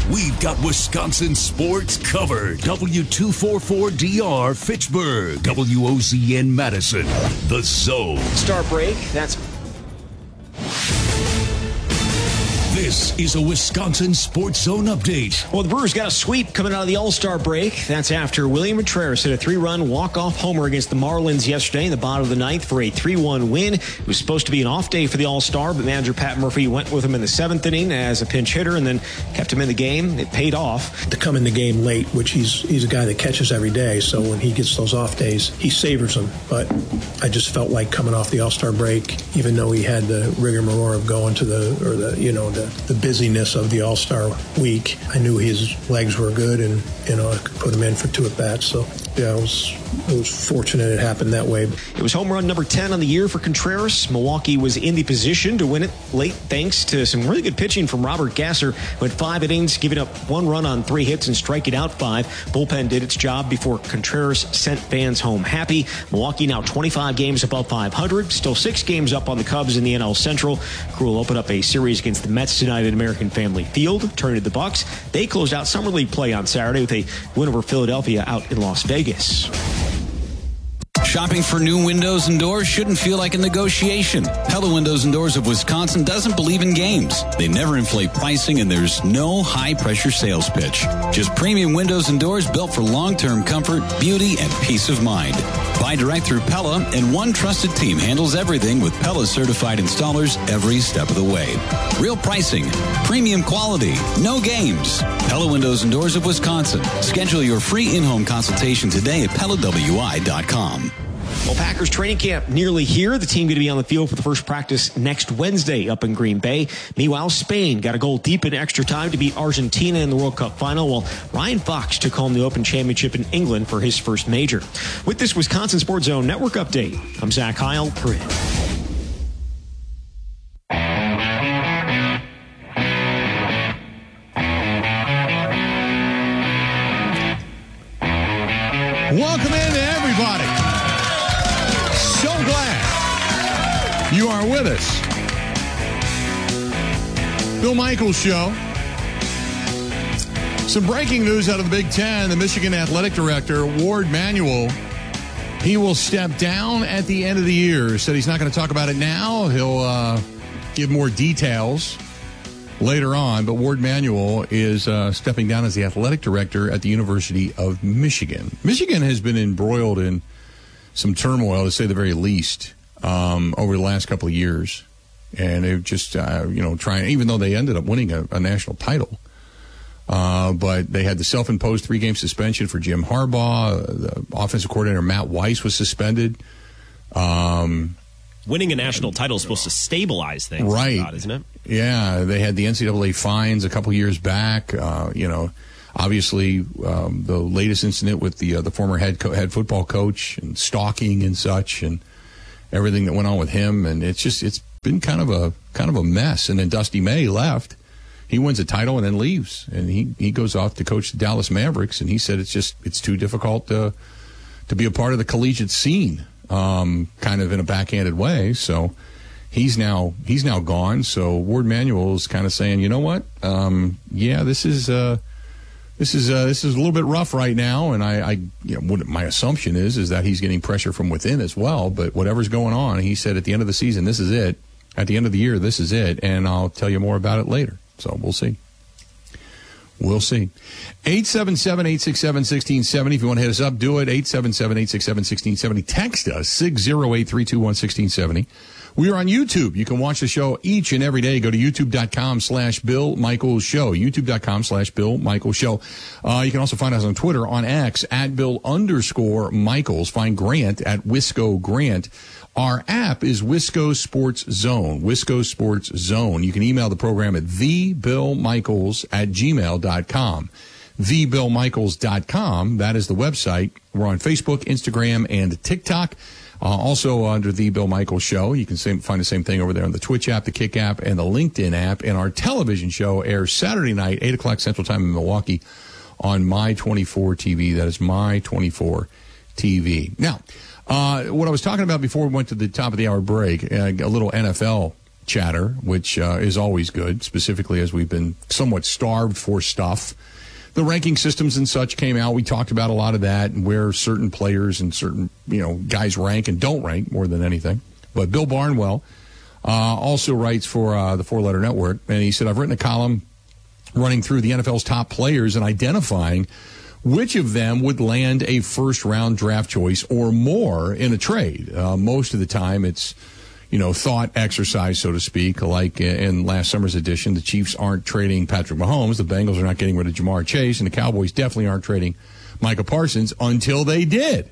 We've got Wisconsin sports covered. W244DR Fitchburg, WOZN Madison, The Zone. Star break, that's... This is a Wisconsin Sports Zone update. Well, the Brewers got a sweep coming out of the All-Star break. That's after William Contreras hit a 3-run walk-off homer against the Marlins yesterday in the bottom of the ninth for a 3-1 win. It was supposed to be an off day for the All-Star, but manager Pat Murphy went with him in the seventh inning as a pinch hitter and then kept him in the game. It paid off. To come in the game late, which he's a guy that catches every day, so when he gets those off days, he savors them. But I just felt like coming off the All-Star break, even though he had the rigmarole of going to the busyness of the All-Star week, I knew his legs were good, and I could put him in for 2 at-bats. So yeah, it was fortunate it happened that way. It was home run number 10 on the year for Contreras. Milwaukee was in the position to win it late thanks to some really good pitching from Robert Gasser, who had 5 innings, giving up 1 run on 3 hits and striking out 5. Bullpen did its job before Contreras sent fans home happy. Milwaukee now 25 games above 500, still 6 games up on the Cubs in the NL Central. Crew will open up a series against the Mets tonight at American Family Field. Turn to the Bucks. They closed out Summer League play on Saturday with a win over Philadelphia out in Las Vegas. Shopping for new windows and doors shouldn't feel like a negotiation. Pella Windows and Doors of Wisconsin doesn't believe in games. They never inflate pricing, and there's no high-pressure sales pitch. Just premium windows and doors built for long-term comfort, beauty, and peace of mind. Buy direct through Pella, and one trusted team handles everything with Pella certified installers every step of the way. Real pricing, premium quality, no games. Pella Windows and Doors of Wisconsin. Schedule your free in-home consultation today at PellaWI.com. Well, Packers training camp nearly here. The team going to be on the field for the first practice next Wednesday up in Green Bay. Meanwhile, Spain got a goal deep in extra time to beat Argentina in the World Cup final, while Ryan Fox took home the Open Championship in England for his first major. With this Wisconsin Sports Zone Network update, I'm Zach Heil. Welcome in, everybody. So glad you are with us. Bill Michaels Show. Some breaking news out of the Big Ten. The Michigan athletic director, Ward Manuel, he will step down at the end of the year. Said he's not going to talk about it now. He'll give more details later on. But Ward Manuel is stepping down as the athletic director at the University of Michigan. Michigan has been embroiled in some turmoil, to say the very least, over the last couple of years. And they've just, trying, even though they ended up winning a national title. But they had the self-imposed 3-game suspension for Jim Harbaugh. The offensive coordinator, Matt Weiss, was suspended. Winning a national title is supposed to stabilize things, right? Isn't it? Yeah, they had the NCAA fines a couple years back. Obviously, the latest incident with the former head football coach and stalking and such, and everything that went on with him, and it's been kind of a mess. And then Dusty May left. He wins a title and then leaves, and he goes off to coach the Dallas Mavericks. And he said it's too difficult to be a part of the collegiate scene, kind of in a backhanded way. So he's now gone. So Ward Manuel is kind of saying, you know what? This is a little bit rough right now, and what my assumption is that he's getting pressure from within as well. But whatever's going on, he said at the end of the season, this is it. At the end of the year, this is it, and I'll tell you more about it later. So we'll see. We'll see. 877-867-1670. If you want to hit us up, do it. 877-867-1670. Text us, 608-321-1670. We are on YouTube. You can watch the show each and every day. Go to youtube.com/Bill Michaels Show. youtube.com/Bill Michaels Show. You can also find us on Twitter, on X, @Bill_Michaels. Find Grant at Wisco Grant. Our app is Wisco Sports Zone. Wisco Sports Zone. You can email the program at thebillmichaels@gmail.com. thebillmichaels.com. That is the website. We're on Facebook, Instagram, and TikTok. Also under The Bill Michaels Show. You can find the same thing over there on the Twitch app, the Kick app, and the LinkedIn app. And our television show airs Saturday night, 8 o'clock Central Time in Milwaukee on My24 TV. That is My24 TV. Now, what I was talking about before we went to the top of the hour break, a little NFL chatter, which is always good, specifically as we've been somewhat starved for stuff. The ranking systems and such came out. We talked about a lot of that and where certain players and certain, guys rank and don't rank more than anything. But Bill Barnwell also writes for the Four Letter Network, and he said, I've written a column running through the NFL's top players and identifying which of them would land a first-round draft choice or more in a trade. Most of the time it's, thought exercise, so to speak, like in last summer's edition. The Chiefs aren't trading Patrick Mahomes, the Bengals are not getting rid of Jamar Chase, and the Cowboys definitely aren't trading Micah Parsons until they did.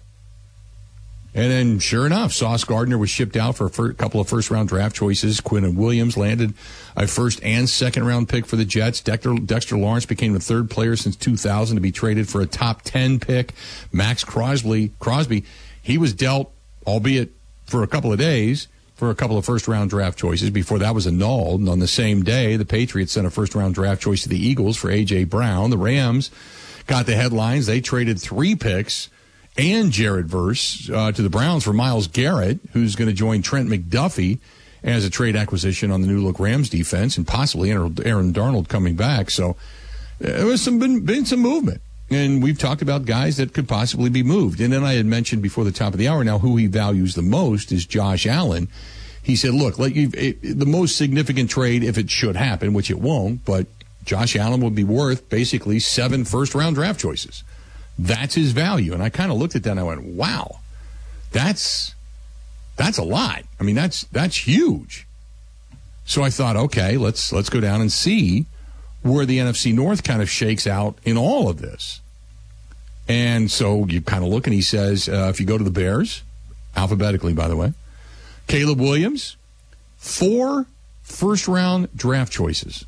And then, sure enough, Sauce Gardner was shipped out for a couple of first-round draft choices. Quinnen Williams landed a first- and second-round pick for the Jets. Dexter Lawrence became the third player since 2000 to be traded for a top 10 pick. Max Crosby, he was dealt, albeit for a couple of days, for a couple of first-round draft choices before that was annulled. And on the same day, the Patriots sent a first-round draft choice to the Eagles for A.J. Brown. The Rams got the headlines. They traded 3 picks and Jared Verse to the Browns for Myles Garrett, who's going to join Trent McDuffie as a trade acquisition on the new-look Rams defense, and possibly Aaron Darnold coming back. So there was been some movement. And we've talked about guys that could possibly be moved. And then I had mentioned before the top of the hour now who he values the most is Josh Allen. He said, look, the most significant trade, if it should happen, which it won't, but Josh Allen would be worth basically 7 first-round draft choices. That's his value. And I kind of looked at that and I went, wow, that's a lot. I mean, that's huge. So I thought, okay, let's go down and see where the NFC North kind of shakes out in all of this. And so you kind of look, and he says, if you go to the Bears, alphabetically, by the way, Caleb Williams, 4 first-round draft choices.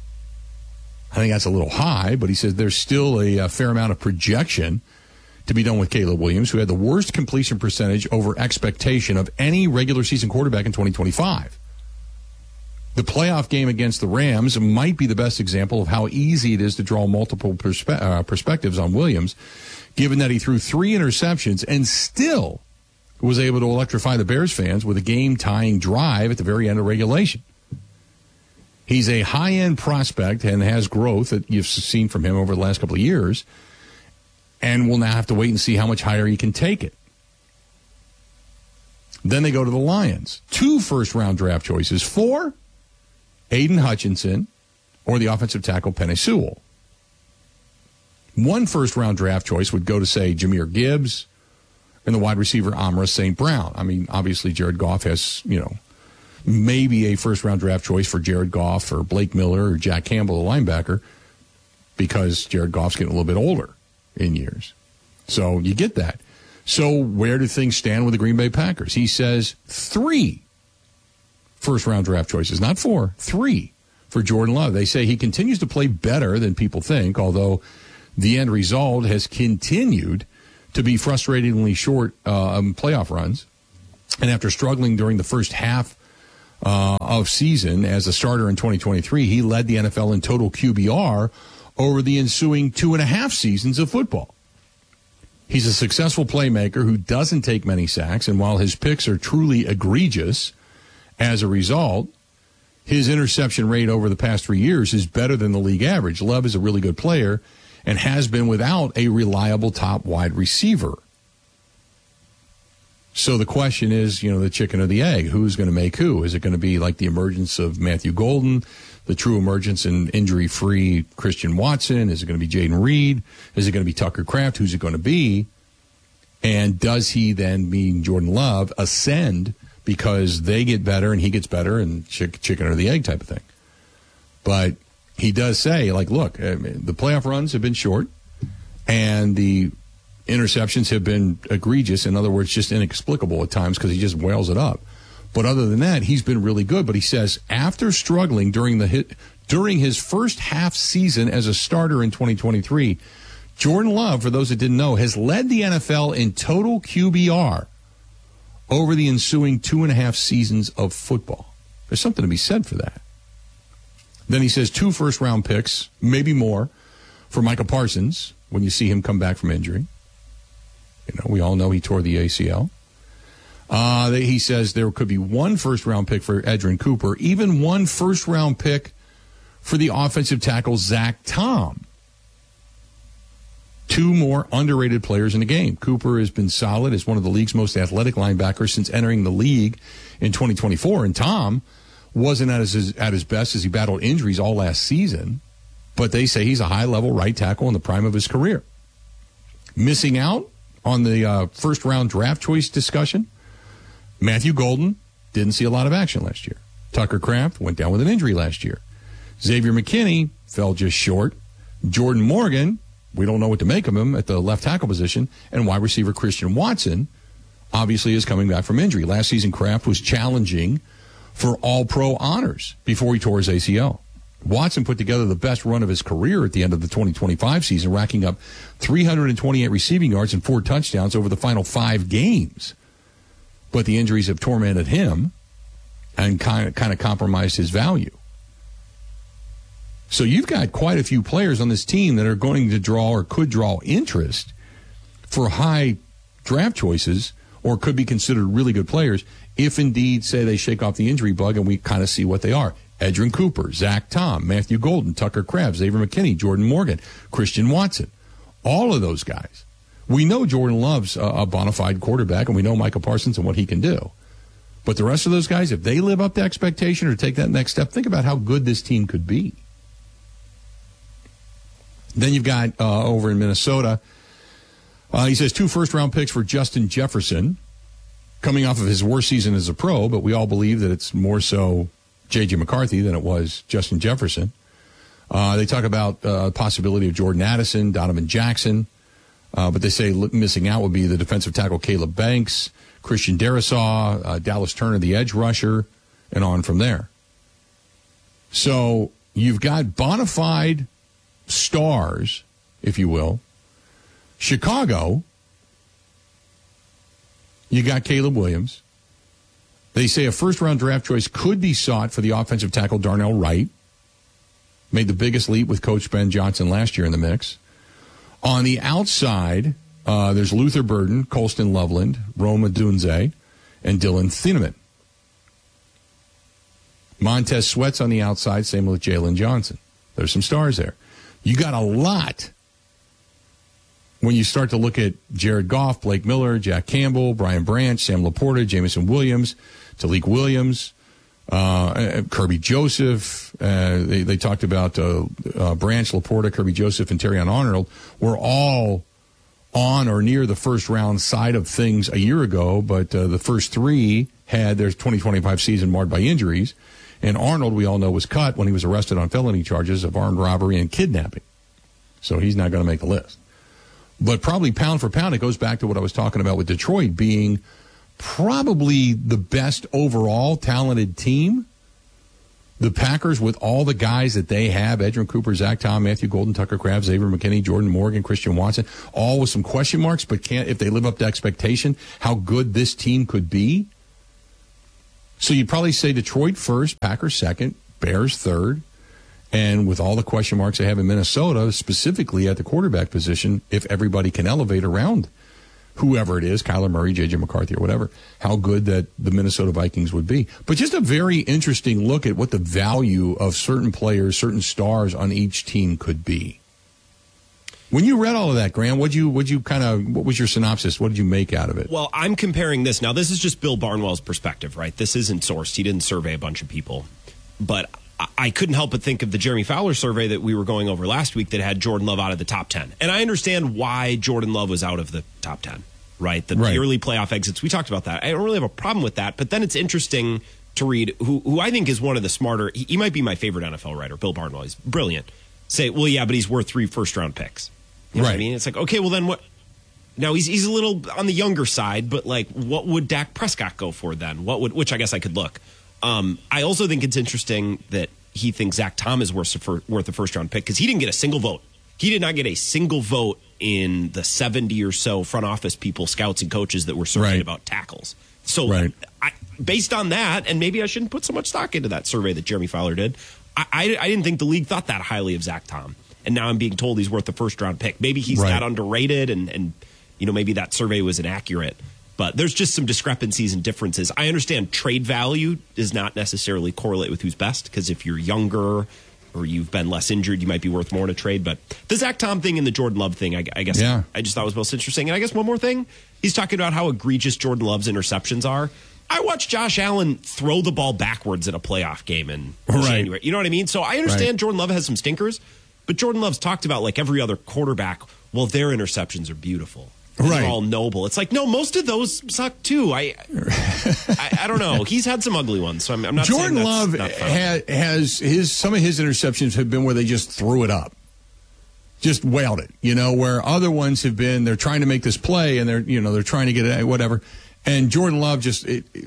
I think that's a little high, but he says there's still a fair amount of projection to be done with Caleb Williams, who had the worst completion percentage over expectation of any regular season quarterback in 2025. The playoff game against the Rams might be the best example of how easy it is to draw multiple perspectives on Williams, given that he threw 3 interceptions and still was able to electrify the Bears fans with a game-tying drive at the very end of regulation. He's a high-end prospect and has growth that you've seen from him over the last couple of years, and we'll now have to wait and see how much higher he can take it. Then they go to the Lions. 2 first-round draft choices. 4, Aiden Hutchinson or the offensive tackle Penei Sewell. 1 first-round draft choice would go to, say, Jahmyr Gibbs and the wide receiver Amon-Ra St. Brown. I mean, obviously Jared Goff has, maybe a first-round draft choice for Jared Goff or Blake Miller or Jack Campbell, the linebacker, because Jared Goff's getting a little bit older in years. So you get that. So where do things stand with the Green Bay Packers? He says 3 first-round draft choices, not 4, 3 for Jordan Love. They say he continues to play better than people think, although the end result has continued to be frustratingly short playoff runs. And after struggling during the first half of season as a starter in 2023, he led the NFL in total QBR over the ensuing 2.5 seasons of football. He's a successful playmaker who doesn't take many sacks, and while his picks are truly egregious, as a result, his interception rate over the past 3 years is better than the league average. Love is a really good player and has been without a reliable top wide receiver. So the question is, the chicken or the egg, who's going to make who? Is it going to be like the emergence of Matthew Golden, the true emergence in injury-free Christian Watson? Is it going to be Jaden Reed? Is it going to be Tucker Kraft? Who's it going to be? And does he then mean Jordan Love ascend because they get better and he gets better and chicken or the egg type of thing? But he does say, look, the playoff runs have been short and the interceptions have been egregious. In other words, just inexplicable at times because he just wails it up. But other than that, he's been really good. But he says after struggling during his first half season as a starter in 2023, Jordan Love, for those that didn't know, has led the NFL in total QBR over the ensuing 2.5 seasons of football. There's something to be said for that. Then he says 2 first-round picks, maybe more, for Micah Parsons when you see him come back from injury. We all know he tore the ACL. He says there could be one first-round pick for Edgerrin Cooper, even one first-round pick for the offensive tackle Zach Tom. Two more underrated players in the game. Cooper has been solid as one of the league's most athletic linebackers since entering the league in 2024, and Tom wasn't at his best as he battled injuries all last season, but they say he's a high-level right tackle in the prime of his career. Missing out on the first-round draft choice discussion, Matthew Golden didn't see a lot of action last year. Tucker Kraft went down with an injury last year. Xavier McKinney fell just short. Jordan Morgan, we don't know what to make of him at the left tackle position. And wide receiver Christian Watson obviously is coming back from injury. Last season, Kraft was challenging for All-Pro honors before he tore his ACL. Watson put together the best run of his career at the end of the 2025 season, racking up 328 receiving yards and 4 touchdowns over the final 5 games. But the injuries have tormented him and kind of compromised his value. So you've got quite a few players on this team that are going to draw or could draw interest for high draft choices or could be considered really good players if indeed, say, they shake off the injury bug and we kind of see what they are. Edgerrin Cooper, Zach Tom, Matthew Golden, Tucker Kraft, Xavier McKinney, Jordan Morgan, Christian Watson. All of those guys. We know Jordan Love's a bona fide quarterback, and we know Micah Parsons and what he can do. But the rest of those guys, if they live up to expectation or take that next step, think about how good this team could be. Then you've got over in Minnesota, he says 2 first-round picks for Justin Jefferson, coming off of his worst season as a pro, but we all believe that it's more so J.J. McCarthy than it was Justin Jefferson. They talk about possibility of Jordan Addison, Donovan Jackson, but they say missing out would be the defensive tackle Caleb Banks, Christian Darrisaw, Dallas Turner, the edge rusher, and on from there. So you've got bona fide stars, if you will. Chicago, you got Caleb Williams. They say a first-round draft choice could be sought for the offensive tackle Darnell Wright. Made the biggest leap with Coach Ben Johnson last year in the mix. On the outside, there's Luther Burden, Colston Loveland, Rome Odunze, and Dylan Thieneman. Montez Sweat's on the outside, same with Jalen Johnson. There's some stars there. You got a lot when you start to look at Jared Goff, Blake Miller, Jack Campbell, Brian Branch, Sam Laporta, Jamison Williams, Talik Williams, Kirby Joseph. They talked about Branch, Laporta, Kirby Joseph, and Terrion Arnold were all on or near the first-round side of things a year ago, but the first 3 had their 2025 season marred by injuries. And Arnold, we all know, was cut when he was arrested on felony charges of armed robbery and kidnapping. So he's not going to make the list. But probably pound for pound, it goes back to what I was talking about with Detroit being probably the best overall talented team. The Packers, with all the guys that they have, Edgerrin Cooper, Zach Tom, Matthew Golden, Tucker Kraft, Xavier McKinney, Jordan Morgan, Christian Watson, all with some question marks, but if they live up to expectation, how good this team could be. So you'd probably say Detroit first, Packers second, Bears third. And with all the question marks they have in Minnesota, specifically at the quarterback position, if everybody can elevate around whoever it is, Kyler Murray, J.J. McCarthy, or whatever, how good that the Minnesota Vikings would be. But just a very interesting look at what the value of certain players, certain stars on each team could be. When you read all of that, Graham, what was your synopsis? What did you make out of it? Well, I'm comparing this. Now, this is just Bill Barnwell's perspective, right? This isn't sourced. He didn't survey a bunch of people. But I couldn't help but think of the Jeremy Fowler survey that we were going over last week that had Jordan Love out of the top 10. And I understand why Jordan Love was out of the top 10, right? The early playoff exits. We talked about that. I don't really have a problem with that. But then it's interesting to read who I think is one of the smarter. He might be my favorite NFL writer, Bill Barnwell. He's brilliant. Say, well, yeah, but he's worth 3 first-round picks. You know what I mean? It's like, okay, well, then what? Now, he's a little on the younger side, but, like, what would Dak Prescott go for then? Which I guess I could look. I also think it's interesting that he thinks Zach Tom is worth a first-round pick because he didn't get a single vote. He did not get a single vote in the 70 or so front office people, scouts and coaches that were surveyed about tackles. So based on that, and maybe I shouldn't put so much stock into that survey that Jeremy Fowler did, I didn't think the league thought that highly of Zach Tom. And now I'm being told he's worth the first-round pick. Maybe he's that underrated, and maybe that survey was inaccurate. But there's just some discrepancies and differences. I understand trade value does not necessarily correlate with who's best, because if you're younger or you've been less injured, you might be worth more in a trade. But the Zach Tom thing and the Jordan Love thing, I guess I just thought was most interesting. And I guess one more thing, he's talking about how egregious Jordan Love's interceptions are. I watched Josh Allen throw the ball backwards in a playoff game in January. You know what I mean? So I understand Jordan Love has some stinkers, but Jordan Love's talked about, like every other quarterback, well, their interceptions are beautiful. They're all noble. It's like, no, most of those suck too. I don't know. He's had some ugly ones, so I'm not Jordan saying Love has some of his interceptions have been where they just threw it up. Just wailed it, where other ones have been, they're trying to make this play and they're trying to get it, whatever. And Jordan Love just,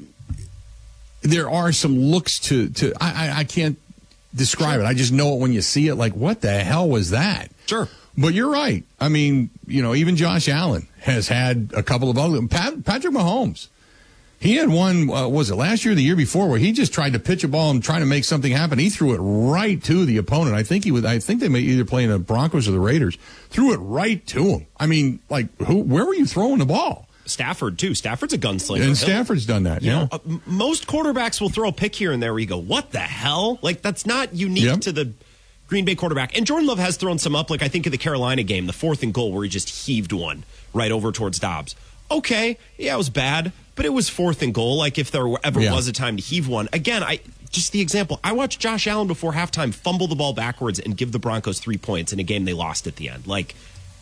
there are some looks to I can't describe it. I just know it when you see it, like, what the hell was that? Sure. But you're right. I mean, even Josh Allen has had a couple of ugly. Patrick Mahomes, he had one, was it last year or the year before, where he just tried to pitch a ball and trying to make something happen. He threw it right to the opponent. I think they may either play in the Broncos or the Raiders. Threw it right to him. I mean, like, where were you throwing the ball? Stafford, too. Stafford's a gunslinger. And Stafford's done that, most quarterbacks will throw a pick here and there where you go, what the hell? Like, that's not unique to the Green Bay quarterback. And Jordan Love has thrown some up, like I think in the Carolina game, the 4th and goal where he just heaved one right over towards Dobbs. Okay, yeah, it was bad, but it was 4th and goal. Like, if there ever was a time to heave one. Again, just the example, I watched Josh Allen before halftime fumble the ball backwards and give the Broncos 3 points in a game they lost at the end. Like,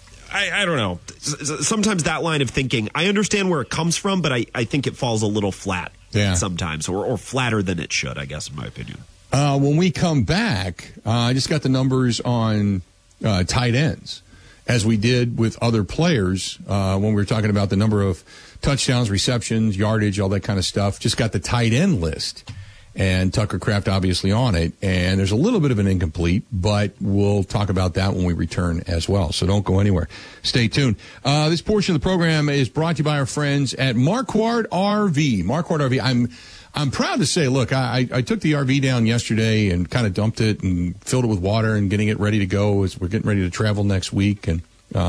I don't know. Sometimes that line of thinking, I understand where it comes from, but I think it falls a little flat sometimes, or flatter than it should, I guess, in my opinion. When we come back, I just got the numbers on tight ends, as we did with other players when we were talking about the number of touchdowns, receptions, yardage, all that kind of stuff. Just got the tight end list. And Tucker Kraft obviously on it. And there's a little bit of an incomplete, but we'll talk about that when we return as well. So don't go anywhere. Stay tuned. This portion of the program is brought to you by our friends at Marquardt RV. Marquardt RV. I'm proud to say, look, I took the RV down yesterday and kind of dumped it and filled it with water and getting it ready to go as we're getting ready to travel next week. And,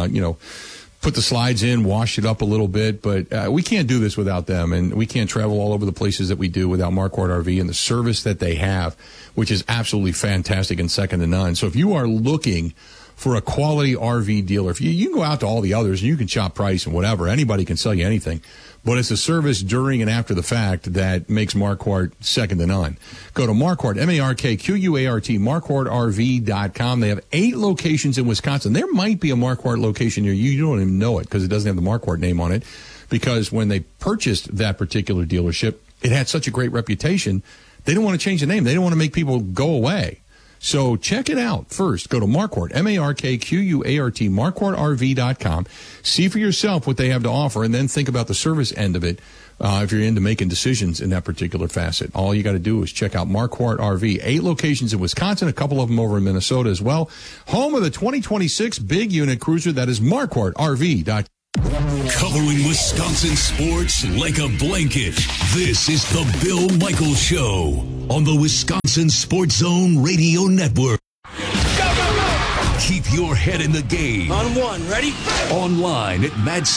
put the slides in, washed it up a little bit, but we can't do this without them, and we can't travel all over the places that we do without Marquardt RV and the service that they have, which is absolutely fantastic and second to none. So if you are looking for a quality RV dealer, if you can go out to all the others and you can shop price and whatever, anybody can sell you anything, but it's the service during and after the fact that makes Marquardt second to none. Go to Marquardt, MARKQUART, MarquardtRV.com. They have 8 locations in Wisconsin. There might be a Marquardt location near you. You don't even know it because it doesn't have the Marquardt name on it, because when they purchased that particular dealership, it had such a great reputation, they didn't want to change the name. They didn't want to make people go away. So check it out first. Go to Marquardt, MARKQUART, MarquardtRV.com. See for yourself what they have to offer, and then think about the service end of it if you're into making decisions in that particular facet. All you got to do is check out Marquardt RV. 8 locations in Wisconsin, a couple of them over in Minnesota as well. Home of the 2026 big unit cruiser, that is MarquardtRV.com. Covering Wisconsin sports like a blanket. This is the Bill Michaels Show on the Wisconsin Sports Zone Radio Network. Go, go, go! Keep your head in the game. On one, ready? Online at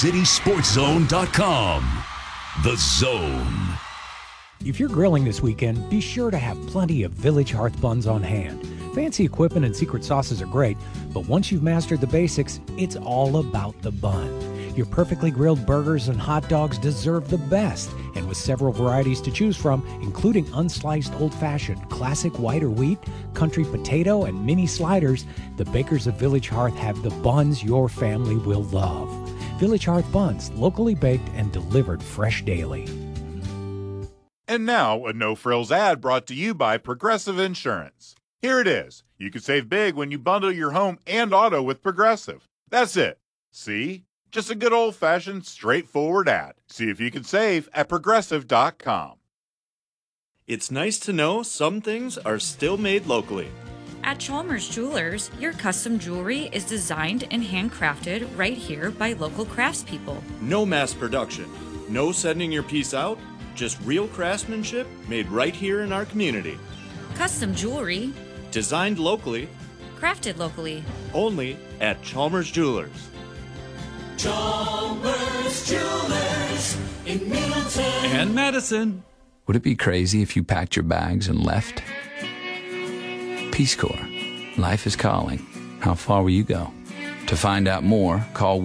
MadCitySportsZone.com. The Zone. If you're grilling this weekend, be sure to have plenty of Village Hearth buns on hand. Fancy equipment and secret sauces are great, but once you've mastered the basics, it's all about the bun. Your perfectly grilled burgers and hot dogs deserve the best, and with several varieties to choose from, including unsliced old-fashioned, classic white or wheat, country potato, and mini sliders, the bakers of Village Hearth have the buns your family will love. Village Hearth buns, locally baked and delivered fresh daily. And now, a no-frills ad brought to you by Progressive Insurance. Here it is. You can save big when you bundle your home and auto with Progressive. That's it. See? Just a good old-fashioned, straightforward ad. See if you can save at Progressive.com. It's nice to know some things are still made locally. At Chalmers Jewelers, your custom jewelry is designed and handcrafted right here by local craftspeople. No mass production. No sending your piece out. Just real craftsmanship made right here in our community. Custom jewelry. Designed locally. Crafted locally. Only at Chalmers Jewelers. Chalmers Pius Jewelers in Middleton and Madison. Would it be crazy if you packed your bags and left? Peace Corps. Life is calling. How far will you go? To find out more, call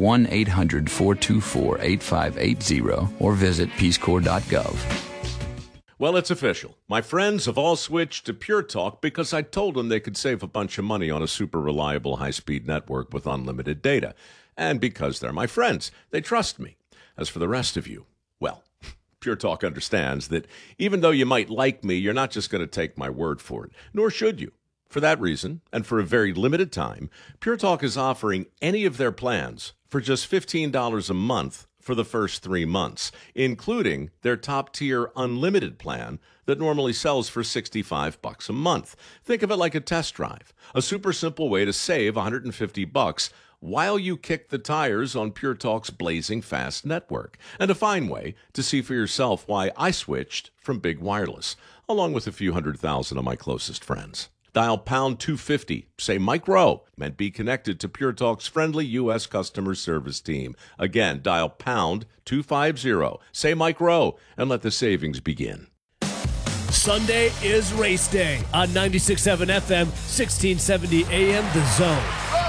1-800-424-8580 or visit peacecorps.gov. Well, it's official. My friends have all switched to Pure Talk because I told them they could save a bunch of money on a super reliable high-speed network with unlimited data. And because they're my friends, they trust me. As for the rest of you, well, Pure Talk understands that even though you might like me, you're not just going to take my word for it, nor should you. For that reason, and for a very limited time, Pure Talk is offering any of their plans for just $15 a month for the first 3 months, including their top-tier unlimited plan that normally sells for $65 a month. Think of it like a test drive, a super simple way to save $150 while you kick the tires on Pure Talk's blazing fast network, and a fine way to see for yourself why I switched from Big Wireless, along with a few 100,000 of my closest friends. Dial pound 250, say Mike Rowe, and be connected to Pure Talk's friendly U.S. customer service team. Again, dial pound 250, say Mike Rowe, and let the savings begin. Sunday is race day on 96.7 FM, 1670 AM, The Zone.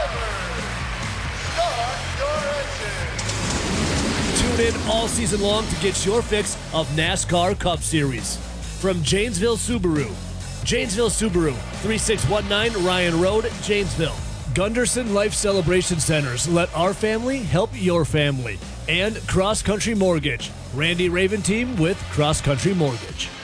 Tune in all season long to get your fix of NASCAR Cup Series. From Janesville Subaru, 3619 Ryan Road, Janesville. Gunderson Life Celebration Centers. Let our family help your family. And Cross Country Mortgage. Randy Raven team with Cross Country Mortgage.